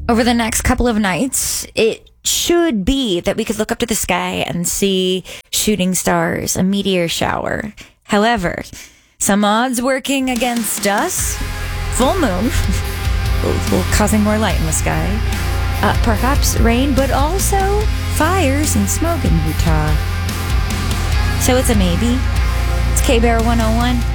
Over the next couple of nights, it should be that we could look up to the sky and see shooting stars, a meteor shower. However, some odds working against us. Full moon, causing more light in the sky. Perhaps rain, but also fires and smoke in Utah. So it's a maybe. It's K-Bear 101.